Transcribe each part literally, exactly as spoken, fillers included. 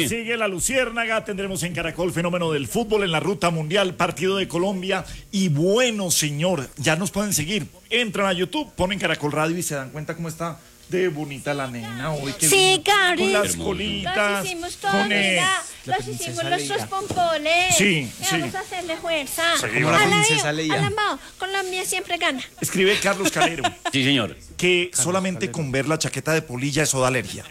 sigue la Luciérnaga, tendremos en Caracol fenómeno del fútbol en la ruta mundial, partido de Colombia. Y bueno, señor, ya nos pueden seguir. Entran a YouTube, ponen Caracol Radio y se dan cuenta cómo está de bonita la nena hoy. Sí, Gabriel. Con las colitas. Los hicimos todos, con mira, los hicimos nuestros pompones. Sí, sí. Vamos a hacerle fuerza. Sí, como la princesa Leia. Alambao, Colombia siempre gana. Escribe Carlos Calero Sí, señor. que solamente con ver la chaqueta de polilla eso da alergia.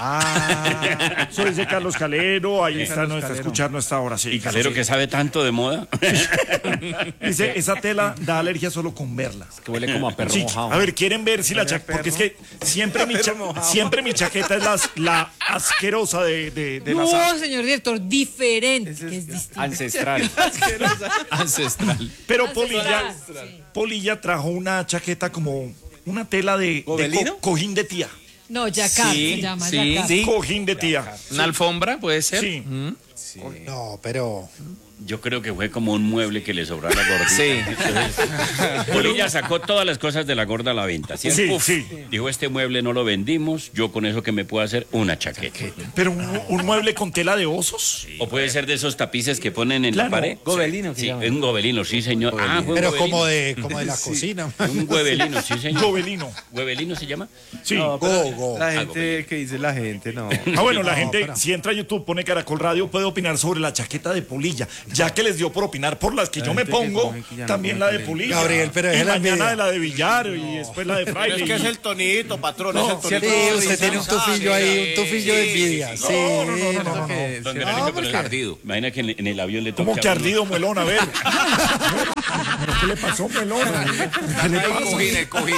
Ah, Eso dice Carlos Calero, ahí está, no está Calero. escuchando esta hora. Sí, Y Calero sí. que sabe tanto de moda. Dice, esa tela da alergia solo con verla. que huele como a perro Sí, mojado. a ver, quieren ver si la chaqueta, porque es que siempre mi, cha- siempre mi chaqueta es la, la asquerosa de, de, de las No, señor director, diferente. que es distinto. Ancestral. Ancestral. Pero Polilla, Polilla trajo una chaqueta como una tela de, de ¿Gobelino? co- cojín de tía. No, Yacar Sí, se llama, sí, Yacar. sí. Cojín de tía. ¿Una alfombra puede ser? Sí. No, pero Yo creo que fue como un mueble que le sobró a la gordita. Sí. Entonces, Polilla sacó todas las cosas de la gorda a la venta. ¿Cierto? Sí, Uf. sí. Dijo, este mueble no lo vendimos, yo con eso que me puedo hacer una chaqueta. Pero un, un mueble con tela de osos. O puede ser de esos tapices que ponen en Claro. la pared. Gobelino, que Sí, llaman. un gobelino, sí, señor. Ah, fue un pero gobelino. como de como de la cocina. Un huevelino, sí, señor. Gobelino. ¿Huevelino se llama? Sí. No, Go, pero go. La Ah, gente que dice la gente, no. Ah, bueno, la No, gente, pero- si entra a YouTube, pone Caracol Radio, puede opinar sobre la chaqueta de Polilla. Ya que les dio por opinar por las que La yo me gente que pongo, coge que ya no también puede la de creer. Polilla. Gabriel, pero y es la mañana envidia. de la de Villar y después la de Fraile. Es que es y- el tonito, patrón, No, es el tonito. Sí, usted tiene un tufillo ahí, un tufillo de envidia. Sí, no, no, no, no, no. no. Que- Don sí, Verónico, no, pero porque- el ardido. Imagina que en, en el avión le toca. ¿Cómo que a uno. ardido, Muelón? A ver. ¿Pero qué le pasó, Muelón? ¿Qué le pasó? cojín, el cojín.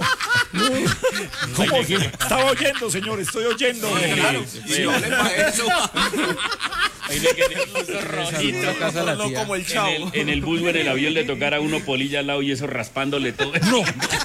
¿Cómo? Estaba oyendo, señor, estoy oyendo. Claro, y no le pa' eso. Imagina que en el- rojito, la casa de la No tía. como el en chavo. el, en el bus o en el avión le tocara a uno Polilla al lado y eso raspándole todo. No,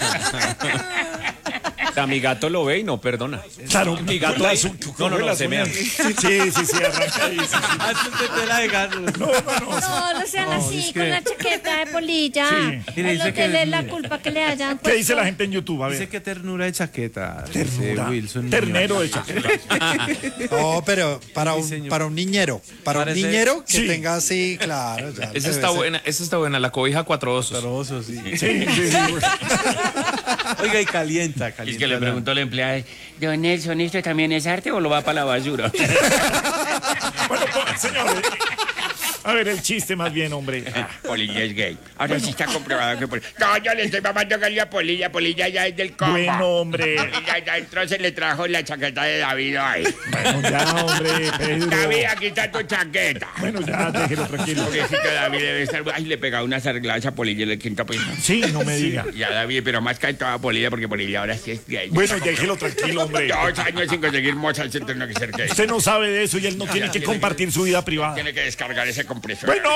O sea, mi gato lo ve y no perdona. claro, Mi gato la ahí- su- No, no, no, las se me uñas. Sí, sí, sí, sí, arranca ahí, sí, sí. tela de gato. No, no, no. No, no sean así, es que- con la chaqueta de polilla. Sí. Y le A dice los que- que la culpa que le hayan ¿Qué dice puesto. la gente en YouTube? A Dice ver. que ternura de chaqueta. Ternura. Dice Wilson. Ternero de chaqueta. No, pero para Sí, un, señor. para un niñero, para un Parece- niñero que Sí. tenga así, claro. Ya, Esa debe está ser. buena, esa está buena, la cobija cuatro osos. Taroso, sí. Sí, sí, sí. Oiga, y calienta, Y calienta. es que le preguntó la empleada, don Nelson, ¿esto también es arte o lo va para la basura? Bueno, pues, señores. A ver, el chiste más bien, hombre. Polilla es gay. Ahora sí está comprobado que Polilla... No, yo le estoy mamando gallo a Polilla. Polilla ya es del combo. Bueno, hombre. Polilla ya entró, se le trajo la chaqueta de David hoy. Bueno, ya, hombre, Pedro. David, aquí está tu chaqueta. Bueno, ya, déjelo tranquilo. Pobrecito David debe estar... Ay, le pegaba unas arregladas a Polilla en el quinto piso. Sí, no me diga. Y a David, pero más que a Polilla, porque Polilla ahora sí es gay. Bueno, déjelo tranquilo, hombre. Dos años sin conseguir moza, él se tiene que ser gay. Usted no sabe de eso y él no tiene que compartir su vida privada. Tiene que descargar ese compresor. Bueno.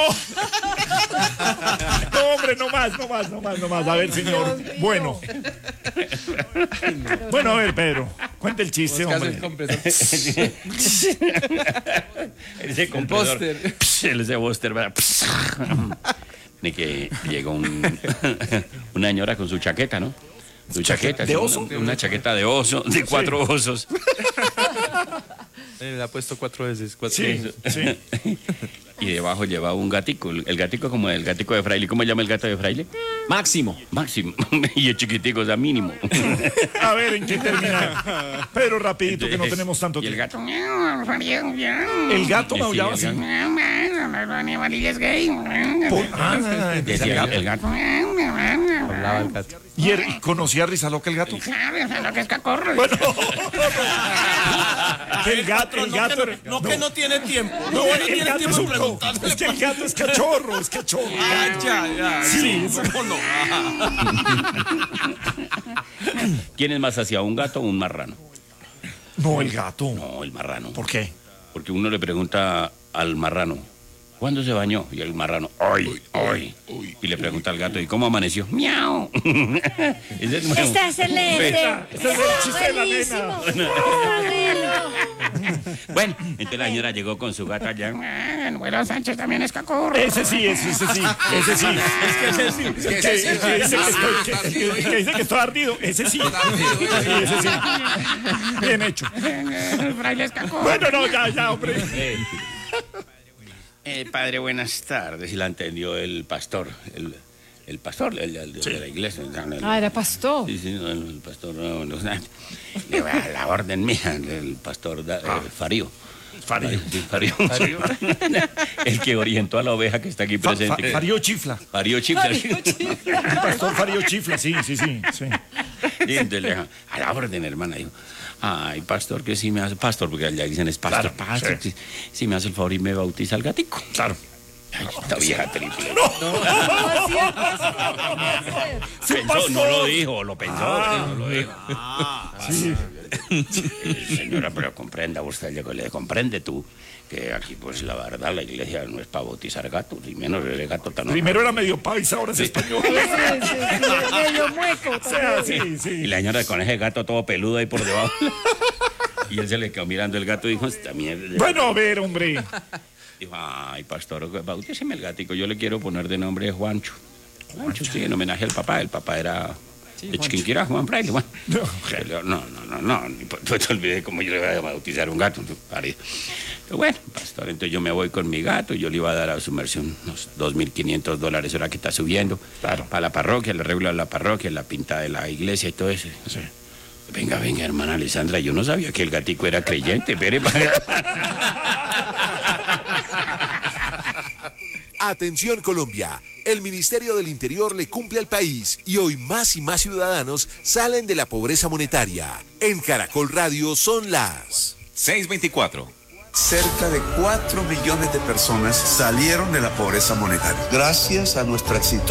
No, hombre, no más, no más, no más, no más. A ver, señor. Bueno. Bueno, a ver, Pedro. Cuente el chiste, hombre. Ese compresor. póster. Pss, el ese póster, ¿verdad? Pss. De que llegó un, una señora con su chaqueta, ¿no? Su chaqueta. ¿De sí, oso? Una, una chaqueta de oso, de cuatro osos. Le ha puesto cuatro veces. Cuatro Sí, veces. sí. Y debajo llevaba un gatico. El gatico como el gatico de Fraile. ¿Cómo se llama el gato de Fraile? Máximo. Máximo. Y el chiquitico, o sea, mínimo. A ver, ¿en qué termina? Pedro, rapidito, que no tenemos tanto Y el tiempo. gato. El gato Sí, maullaba el así. gato. Por- ah, Decía el gato. Hablaba el gato. ¿Y er- y conocía a Rizaloca el gato? Bueno. Bueno. El gato, el No, gato. que, no, que no tiene tiempo. No, No, no el tiene gato es tiempo un de co- preguntarle. Es que el gato es cachorro, es cachorro. Ah, ya, ya. Sí, Sí, ¿cómo no? ¿Quién es más hacia un gato o un marrano? No, el gato. No, el marrano. ¿Por qué? Porque uno le pregunta al marrano, ¿cuándo se bañó? Y el marrano, hoy, hoy. Y le pregunta al gato, ¿y cómo amaneció? ¡Miau! Ese es nuevo. Está excelente. Ese es el chiste de la Buenísimo. nena. Ah, bueno. Bueno, entonces la señora llegó con su gato allá. "Ah, Bueno, Sánchez también es cacurro. Ese sí, ese, ese sí, ese sí. Es que ese sí. Que, que dice que estoy, que, que- que dice que estoy ardido. Ese sí. Sí, ese sí. Bien hecho. El fraile es cacurro. Bueno, no, ya, ya, hombre. Eh, padre, buenas tardes. Y la entendió el pastor. El, el pastor el, el- de la iglesia. El- Ah, era pastor. Sí, sí, no, el, el pastor, no, no, no. Le va a la orden mía, el pastor da- eh, Farío. Farío. Sí, Farío. El que orientó a la oveja que está aquí Fa- presente. fa- Farío Chifla. Farío Chifla. El pastor Farío Chifla, sí, sí, sí. sí. Y entonces le dijo, a la orden, hermana. Dijo, ay, pastor, que sí me hace, pastor, porque allá dicen es pastor, Claro, pastor, sí. sí, sí me hace el favor y me bautiza al gatico. Claro. Ay, esta vieja triple. Sí, Pensó, pastor. no lo dijo, lo pensó, Ah. no lo dijo. Sí. Eh, Señora, pero comprenda usted, le, le comprende tú que aquí, pues, la verdad, la iglesia no es para bautizar gatos, y menos el gato tan... Primero era medio paisa, ahora es español. Medio mueco. O sea, sí, Y sí. la señora con ese gato todo peludo ahí por debajo. Y él se le quedó mirando el gato y dijo, esta mierda. Bueno, a ver, hombre. Dijo, ay, pastor, bautíceme el gatico, yo le quiero poner de nombre Juancho. Juancho, sí, en homenaje al papá. El papá era de Chiquinquirá, Juan Fraile. Bueno, no, no, no, no, ni por- tú te olvidé cómo yo le iba a bautizar un gato. tú, parido. Pero bueno, pastor, entonces yo me voy con mi gato, yo le iba a dar a su merced unos dos mil quinientos dólares, ahora que está subiendo. Claro. Para la parroquia, el arreglo de la parroquia, la pinta de la iglesia y todo eso. Sí. Venga, venga, hermana Alessandra, yo no sabía que el gatico era creyente, pero... Atención Colombia, el Ministerio del Interior le cumple al país y hoy más y más ciudadanos salen de la pobreza monetaria. En Caracol Radio son las seis veinticuatro. Cerca de cuatro millones de personas salieron de la pobreza monetaria. Gracias a nuestra exitosa